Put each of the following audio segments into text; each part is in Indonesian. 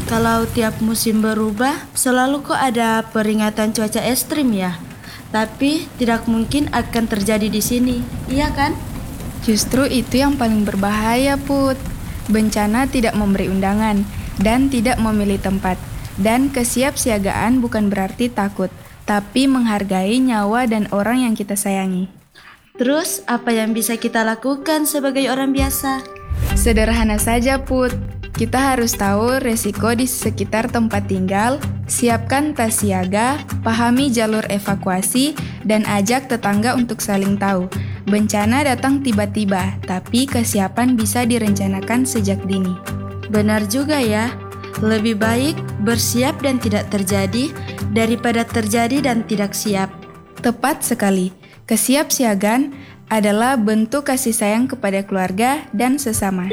Kalau tiap musim berubah, selalu kok ada peringatan cuaca ekstrim ya. Tapi tidak mungkin akan terjadi di sini, iya kan? Justru itu yang paling berbahaya, Put. Bencana tidak memberi undangan dan tidak memilih tempat. Dan kesiapsiagaan bukan berarti takut, tapi menghargai nyawa dan orang yang kita sayangi. Terus apa yang bisa kita lakukan sebagai orang biasa? Sederhana saja, Put. Kita harus tahu resiko di sekitar tempat tinggal, siapkan tas siaga, pahami jalur evakuasi, dan ajak tetangga untuk saling tahu. Bencana datang tiba-tiba, tapi kesiapan bisa direncanakan sejak dini. Benar juga ya, lebih baik bersiap dan tidak terjadi daripada terjadi dan tidak siap. Tepat sekali, kesiapsiagaan adalah bentuk kasih sayang kepada keluarga dan sesama.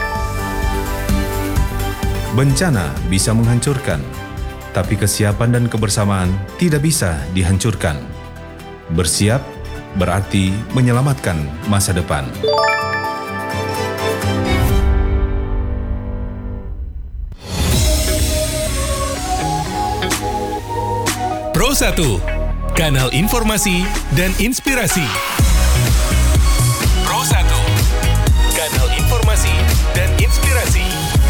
Bencana bisa menghancurkan, tapi kesiapan dan kebersamaan tidak bisa dihancurkan. Bersiap berarti menyelamatkan masa depan. Pro 1, kanal informasi dan inspirasi. Pro 1, kanal informasi dan inspirasi.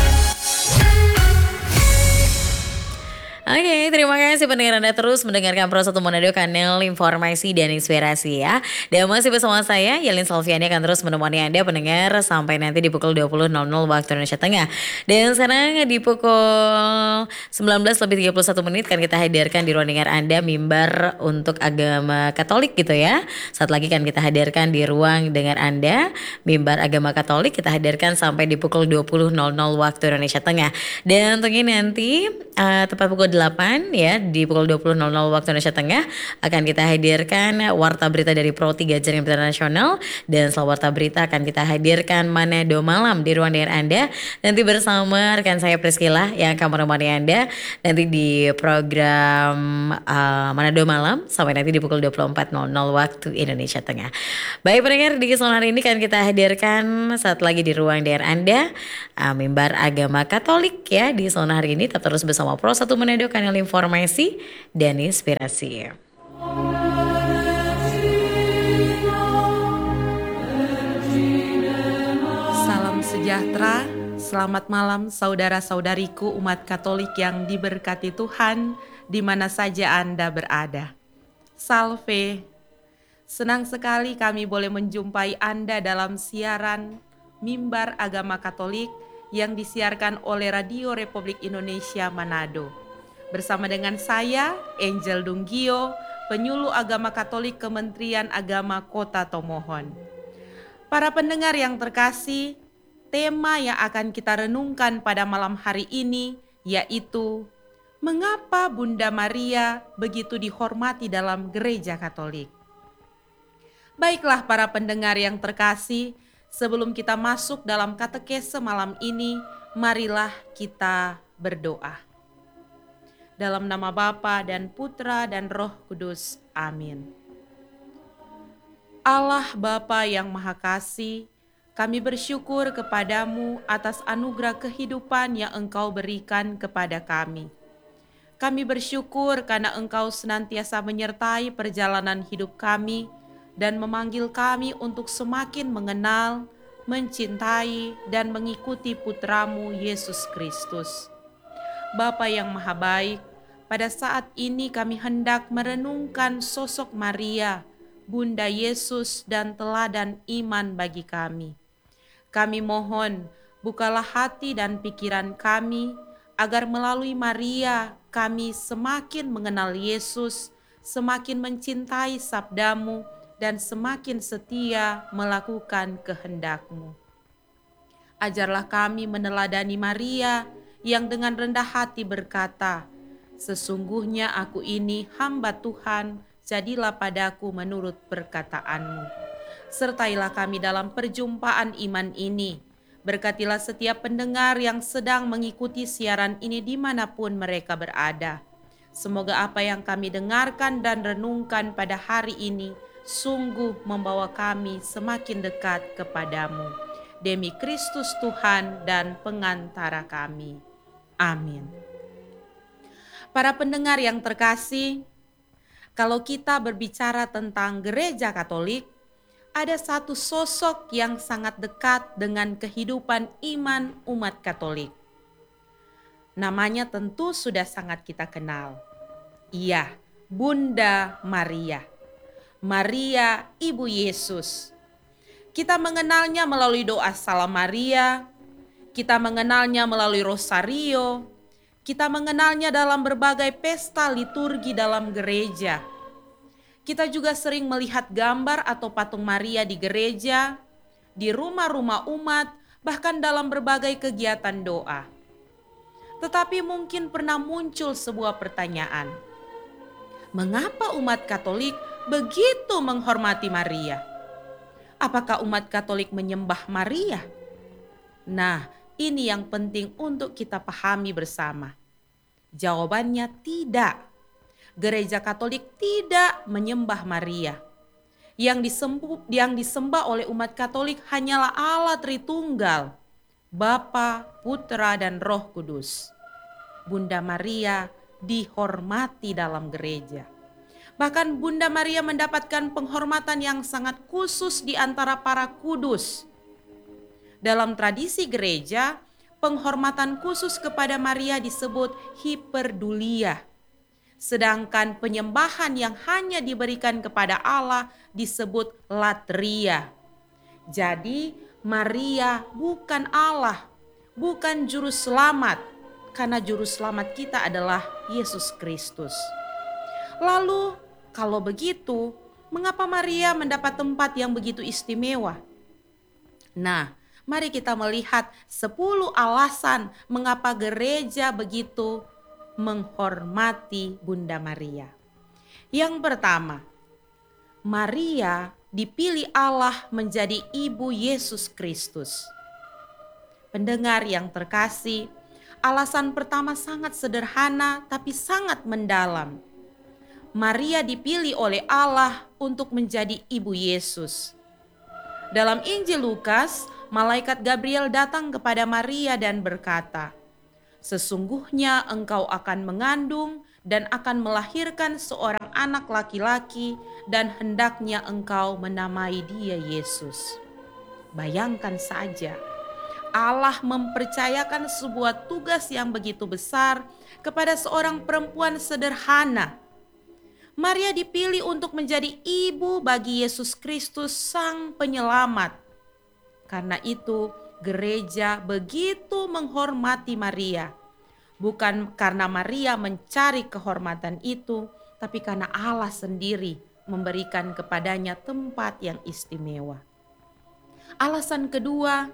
Oke, terima kasih pendengar Anda terus mendengarkan Pro 1 Manado, kanal informasi dan inspirasi ya. Dan masih bersama saya, Yelin Salviani akan terus menemani Anda pendengar sampai nanti di pukul 20.00 waktu Indonesia Tengah. Dan sekarang di pukul 19:31 kan kita hadirkan di ruang dengar Anda mimbar untuk agama Katolik gitu ya. Saat lagi kan kita hadirkan di ruang dengar Anda mimbar agama Katolik, kita hadirkan sampai di pukul 20.00 waktu Indonesia Tengah. Dan tentunya nanti tepat pukul 8 ya, di pukul 20.00 waktu Indonesia Tengah akan kita hadirkan warta berita dari Pro 3 Jaringan Berita Nasional, dan setelah warta berita akan kita hadirkan Manado Malam di ruang dengar Anda nanti bersama rekan saya Priscilla yang akan menemani Anda nanti di program Manado Malam sampai nanti di pukul 24.00 waktu Indonesia Tengah. Baik pendengar, di kesempatan hari ini kan kita hadirkan saat lagi di ruang dengar Anda mimbar agama Katolik ya. Di zona hari ini tetap terus bersama Pro 1 Manado, kanal informasi dan inspirasi. Salam sejahtera, selamat malam saudara-saudariku umat Katolik yang diberkati Tuhan di mana saja Anda berada. Salve, senang sekali kami boleh menjumpai Anda dalam siaran Mimbar Agama Katolik yang disiarkan oleh Radio Republik Indonesia Manado. Bersama dengan saya, Angel Dunggio, penyuluh agama Katolik Kementerian Agama Kota Tomohon. Para pendengar yang terkasih, tema yang akan kita renungkan pada malam hari ini yaitu mengapa Bunda Maria begitu dihormati dalam Gereja Katolik. Baiklah para pendengar yang terkasih, sebelum kita masuk dalam katekese malam ini, marilah kita berdoa. Dalam nama Bapa dan Putra dan Roh Kudus. Amin. Allah Bapa yang Maha Kasih, kami bersyukur kepadamu atas anugerah kehidupan yang Engkau berikan kepada kami. Kami bersyukur karena Engkau senantiasa menyertai perjalanan hidup kami dan memanggil kami untuk semakin mengenal, mencintai, dan mengikuti Putramu Yesus Kristus. Bapa yang Maha Baik, pada saat ini kami hendak merenungkan sosok Maria, Bunda Yesus dan teladan iman bagi kami. Kami mohon, bukalah hati dan pikiran kami, agar melalui Maria kami semakin mengenal Yesus, semakin mencintai sabdamu, dan semakin setia melakukan kehendak-Mu. Ajarlah kami meneladani Maria yang dengan rendah hati berkata, "Sesungguhnya aku ini hamba Tuhan, jadilah padaku menurut perkataan-Mu." Sertailah kami dalam perjumpaan iman ini. Berkatilah setiap pendengar yang sedang mengikuti siaran ini dimanapun mereka berada. Semoga apa yang kami dengarkan dan renungkan pada hari ini sungguh membawa kami semakin dekat kepadamu. Demi Kristus Tuhan dan pengantara kami. Amin. Para pendengar yang terkasih, kalau kita berbicara tentang gereja Katolik, ada satu sosok yang sangat dekat dengan kehidupan iman umat Katolik. Namanya tentu sudah sangat kita kenal. Iya, Bunda Maria. Maria, Ibu Yesus. Kita mengenalnya melalui doa Salam Maria, kita mengenalnya melalui rosario, kita mengenalnya dalam berbagai pesta liturgi dalam gereja. Kita juga sering melihat gambar atau patung Maria di gereja, di rumah-rumah umat, bahkan dalam berbagai kegiatan doa. Tetapi mungkin pernah muncul sebuah pertanyaan. Mengapa umat Katolik begitu menghormati Maria? Apakah umat Katolik menyembah Maria? Nah, ini yang penting untuk kita pahami bersama. Jawabannya tidak. Gereja Katolik tidak menyembah Maria. Yang disembah oleh umat Katolik hanyalah Allah Tritunggal, Bapa, Putra, dan Roh Kudus. Bunda Maria dihormati dalam gereja. Bahkan Bunda Maria mendapatkan penghormatan yang sangat khusus di antara para kudus. Dalam tradisi gereja, penghormatan khusus kepada Maria disebut hiperdulia. Sedangkan penyembahan yang hanya diberikan kepada Allah disebut latria. Jadi Maria bukan Allah, bukan juru selamat, karena juru selamat kita adalah Yesus Kristus. Lalu kalau begitu, mengapa Maria mendapat tempat yang begitu istimewa? Nah, mari kita melihat 10 alasan mengapa gereja begitu menghormati Bunda Maria. Yang pertama, Maria dipilih Allah menjadi ibu Yesus Kristus. Pendengar yang terkasih, alasan pertama sangat sederhana tapi sangat mendalam. Maria dipilih oleh Allah untuk menjadi ibu Yesus. Dalam Injil Lukas, malaikat Gabriel datang kepada Maria dan berkata, "Sesungguhnya engkau akan mengandung dan akan melahirkan seorang anak laki-laki dan hendaknya engkau menamai dia Yesus." Bayangkan saja, Allah mempercayakan sebuah tugas yang begitu besar kepada seorang perempuan sederhana. Maria dipilih untuk menjadi ibu bagi Yesus Kristus Sang Penyelamat. Karena itu, gereja begitu menghormati Maria. Bukan karena Maria mencari kehormatan itu, tapi karena Allah sendiri memberikan kepadanya tempat yang istimewa. Alasan kedua,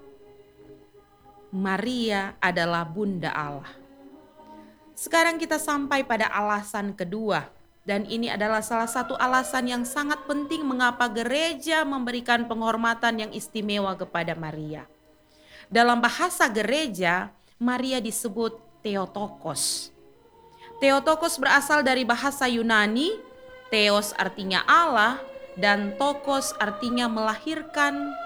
Maria adalah Bunda Allah. Sekarang kita sampai pada alasan kedua, dan ini adalah salah satu alasan yang sangat penting mengapa gereja memberikan penghormatan yang istimewa kepada Maria. Dalam bahasa gereja, Maria disebut Theotokos. Theotokos berasal dari bahasa Yunani, Theos artinya Allah, dan Tokos artinya melahirkan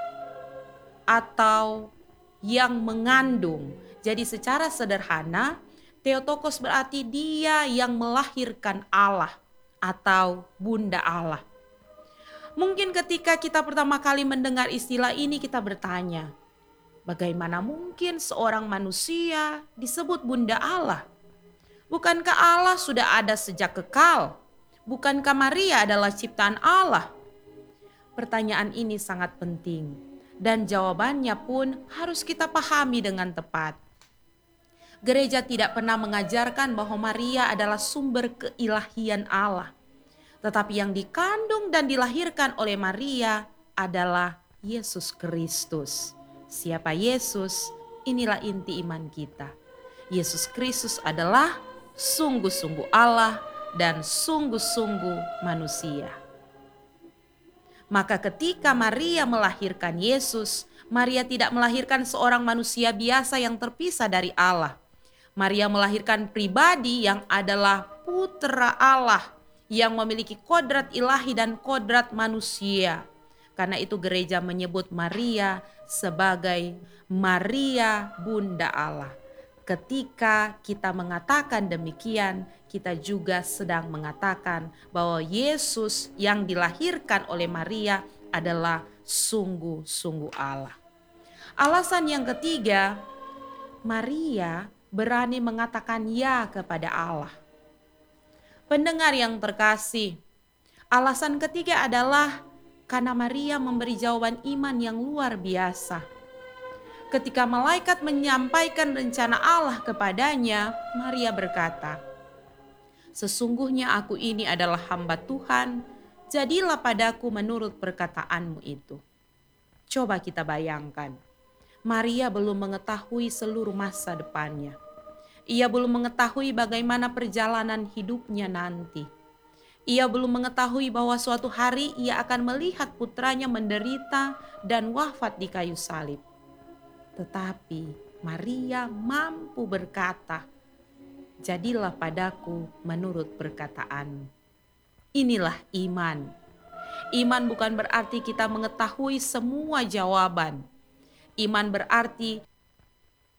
atau yang mengandung. Jadi secara sederhana, Theotokos berarti dia yang melahirkan Allah atau Bunda Allah. Mungkin ketika kita pertama kali mendengar istilah ini kita bertanya, bagaimana mungkin seorang manusia disebut Bunda Allah? Bukankah Allah sudah ada sejak kekal? Bukankah Maria adalah ciptaan Allah? Pertanyaan ini sangat penting dan jawabannya pun harus kita pahami dengan tepat. Gereja tidak pernah mengajarkan bahwa Maria adalah sumber keilahian Allah. Tetapi yang dikandung dan dilahirkan oleh Maria adalah Yesus Kristus. Siapa Yesus? Inilah inti iman kita. Yesus Kristus adalah sungguh-sungguh Allah dan sungguh-sungguh manusia. Maka ketika Maria melahirkan Yesus, Maria tidak melahirkan seorang manusia biasa yang terpisah dari Allah. Maria melahirkan pribadi yang adalah putra Allah yang memiliki kodrat ilahi dan kodrat manusia. Karena itu gereja menyebut Maria sebagai Maria Bunda Allah. Ketika kita mengatakan demikian, kita juga sedang mengatakan bahwa Yesus yang dilahirkan oleh Maria adalah sungguh-sungguh Allah. Alasan yang ketiga, Maria berani mengatakan ya kepada Allah. Pendengar yang terkasih, alasan ketiga adalah karena Maria memberi jawaban iman yang luar biasa. Ketika malaikat menyampaikan rencana Allah kepadanya, Maria berkata, "Sesungguhnya aku ini adalah hamba Tuhan, jadilah padaku menurut perkataanmu itu." Coba kita bayangkan, Maria belum mengetahui seluruh masa depannya. Ia belum mengetahui bagaimana perjalanan hidupnya nanti. Ia belum mengetahui bahwa suatu hari ia akan melihat putranya menderita dan wafat di kayu salib. Tetapi Maria mampu berkata, "Jadilah padaku menurut perkataanmu." Inilah iman. Iman bukan berarti kita mengetahui semua jawaban. Iman berarti